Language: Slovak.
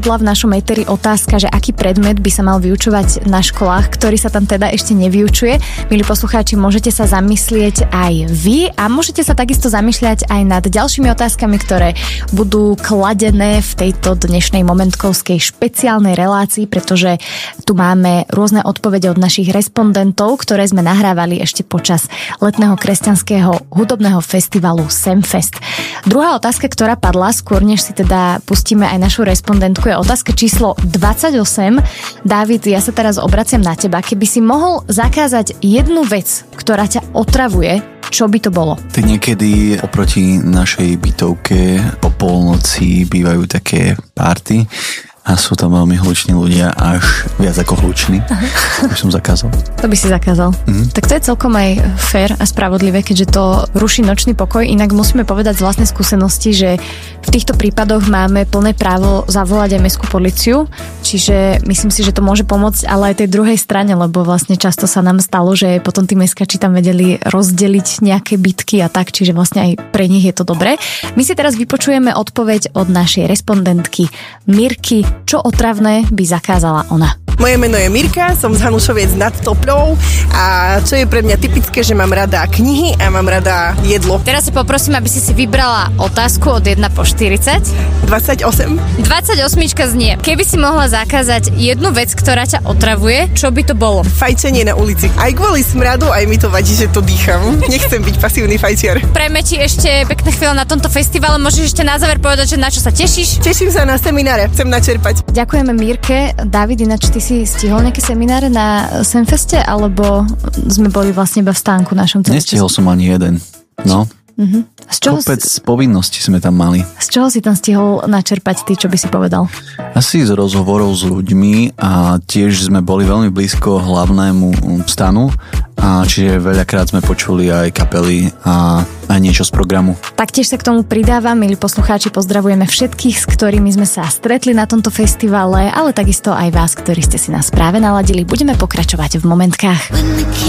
V našom éteri otázka, že aký predmet by sa mal vyučovať na školách, ktorý sa tam teda ešte nevyučuje. Milí poslucháči, môžete sa zamyslieť aj vy a môžete sa takisto zamýšľať aj nad ďalšími otázkami, ktoré budú kladené v tejto dnešnej momentkovskej špeciálnej relácii, pretože tu máme rôzne odpovede od našich respondentov, ktoré sme nahrávali ešte počas letného kresťanského hudobného festivalu Semfest. Druhá otázka, ktorá padla, skôr než si teda pustíme aj našu respondentku, je otázka číslo 28. Dávid, ja sa teraz obraciam na teba. Keby si mohol zakázať jednu vec, ktorá ťa otravuje, čo by to bolo? Tak niekedy oproti našej bytovke o polnoci bývajú také party a sú tam veľmi hluční ľudia, až viac ako hluční. To by som zakázal. To by si zakázal. Tak to je celkom aj fair a spravodlivé, keďže to ruší nočný pokoj. Inak musíme povedať z vlastnej skúsenosti, že v týchto prípadoch máme plné právo zavolať aj mestskú políciu, čiže myslím si, že to môže pomôcť, ale aj tej druhej strane, lebo vlastne často sa nám stalo, že potom tí mestskači tam vedeli rozdeliť nejaké bitky a tak, čiže vlastne aj pre nich je to dobré. My si teraz vypočujeme odpoveď od našej respondentky Mirky, čo otravné by zakázala ona. Moje meno je Mirka, som z Hanušoviec nad Topľou a čo je pre mňa typické, že mám rada knihy a mám rada jedlo. Teraz si poprosím, aby si vybrala otázku od 1 po 40. 28. 28 znie. Keby si mohla zakázať jednu vec, ktorá ťa otravuje, čo by to bolo? Fajčenie na ulici. Aj kvôli smradu, aj mi to vadí, že to dýcham. Nechcem byť pasívny fajčiar. Prajme ti ešte pekné chvíle na tomto festivale. Môžeš ešte na záver povedať, že na čo sa tešíš? Teším sa na semináre, chcem načerpať. Ďakujeme Mirke. David, ináč ty si stihol nejaké semináre na Semfeste, alebo sme boli vlastne iba v stánku našom celý čas? Nestihol som ani jeden. No. Z čoho Kopec povinností sme tam mali. Z čoho si tam stihol načerpať ty, čo by si povedal? Asi z rozhovorov s ľuďmi a tiež sme boli veľmi blízko hlavnému stanu, a čiže veľakrát sme počuli aj kapely a aj niečo z programu. Taktiež sa k tomu pridávam, milí poslucháči, pozdravujeme všetkých, s ktorými sme sa stretli na tomto festivale, ale takisto aj vás, ktorí ste si nás práve naladili. Budeme pokračovať v momentkách.